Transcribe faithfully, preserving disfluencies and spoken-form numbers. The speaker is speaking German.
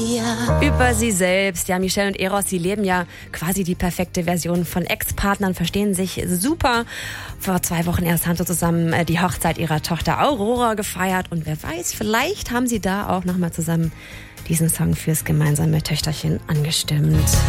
Über sie selbst. Ja, Michelle und Eros, sie leben ja quasi die perfekte Version von Ex-Partnern, verstehen sich super. Vor zwei Wochen erst haben sie zusammen die Hochzeit ihrer Tochter Aurora gefeiert. Und wer weiß, vielleicht haben sie da auch nochmal zusammen diesen Song fürs gemeinsame Töchterchen angestimmt.